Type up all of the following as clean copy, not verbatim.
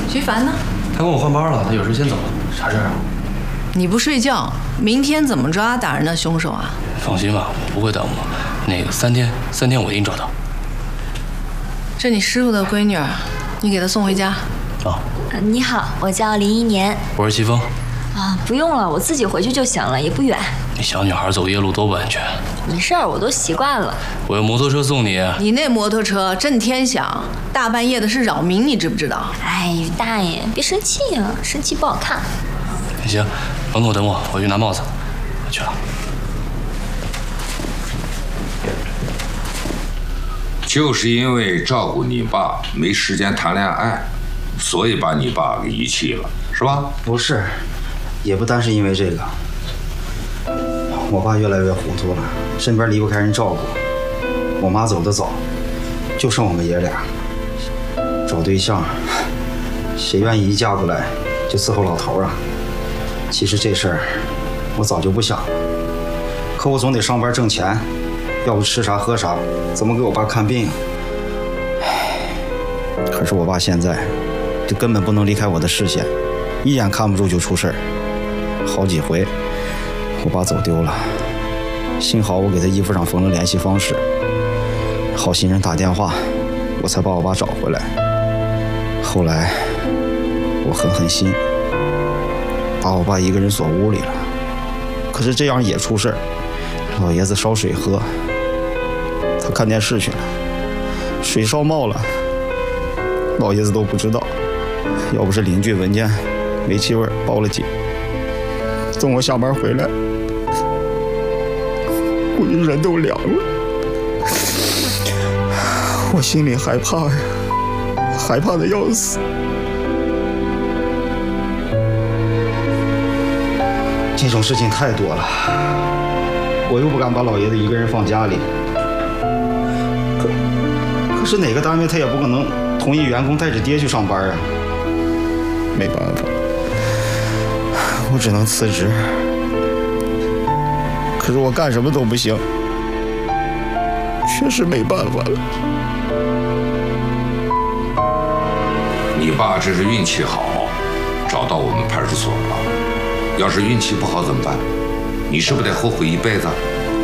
徐凡呢？ 他跟我换班了，他有事先走了。啥事儿啊？ 你不睡觉，明天怎么抓打人的凶手啊？ 放心吧，我不会耽误。那个3天我一定找到。 这你师傅的闺女儿，你给她送回家。 啊。 你好，我叫林一年。 我是齐峰。 啊，不用了，我自己回去就行了，也不远。 你小女孩走夜路多不安全。 没事儿，我都习惯了。 我用摩托车送你。 你那摩托车震天响，大半夜的是扰民，你知不知道？ 哎，大爷，别生气呀，生气不好看。 行，门口等我，我去拿帽子。我去了。 就是因为照顾你爸没时间谈恋爱，所以把你爸给遗弃了，是吧？ 不是，也不单是因为这个。我爸越来越糊涂了，身边离不开人照顾。我妈走得早，就剩我们爷俩。找对象，谁愿意一嫁过来就伺候老头啊？其实这事儿我早就不想了，可我总得上班挣钱，要不吃啥喝啥，怎么给我爸看病啊？可是我爸现在就根本不能离开我的视线，一眼看不住就出事儿，好几回我爸走丢了，幸好我给他衣服上缝了联系方式，好心人打电话，我才把我爸找回来。后来我狠心把我爸一个人锁屋里了，可是这样也出事儿，老爷子烧水喝，他看电视去了，水烧冒了，老爷子都不知道，要不是邻居闻见煤气味报了警，等我下班回来，我人都凉了。我心里害怕呀，害怕的要死。这种事情太多了，我又不敢把老爷子一个人放家里。可是哪个单位他也不可能同意员工带着爹去上班啊。没办法，我只能辞职。可是我干什么都不行，确实没办法了。 你爸这是运气好，找到我们派出所了。要是运气不好怎么办？你是不是得后悔一辈子？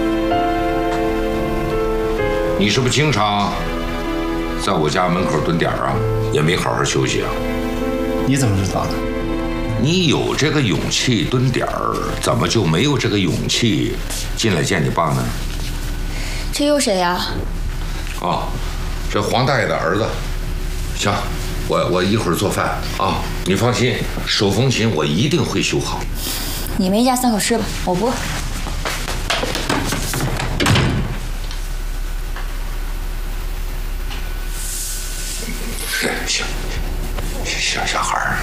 你是不是经常在我家门口蹲点啊？也没好好休息啊？ 你怎么知道的？ 你有这个勇气蹲点儿，怎么就没有这个勇气进来见你爸呢？ 这又谁呀？ 哦，这黄大爷的儿子。行，我一会儿做饭啊，你放心，手风琴我一定会修好。 你们一家3口吃吧，我不饿。 行，小孩儿，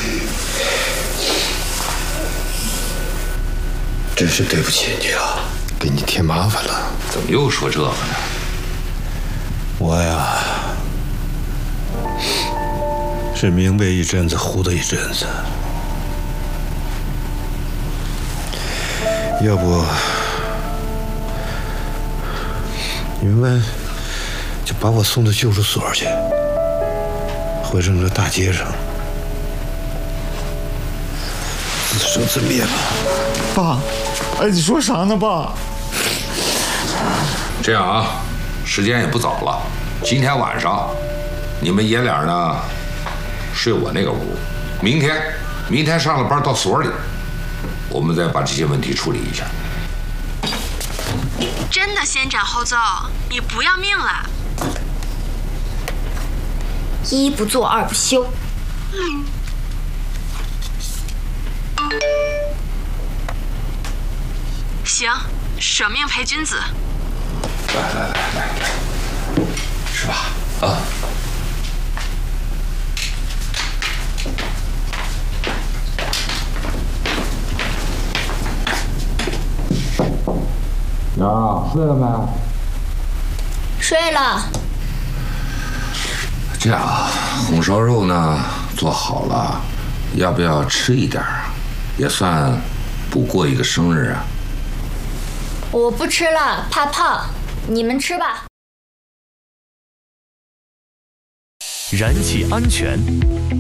真是对不起你了，给你添麻烦了。 怎么又说这个呢？ 我呀，是明白一阵子，糊涂一阵子。要不你们就把我送到救助所去，或扔到大街上，自生自灭吧。 爸，哎，你说啥呢，爸？ 这样啊，时间也不早了，今天晚上你们爷俩呢睡我那个屋，明天上了班到所里，我们再把这些问题处理一下。 真的先斩后奏，你不要命了？ 一不做二不休。 行，舍命陪君子。 来，吃吧啊！娘，睡了没？ 睡了。 这样啊，红烧肉呢做好了，要不要吃一点啊？也算补过一个生日啊。 我不吃了，怕胖，你们吃吧。 燃气安全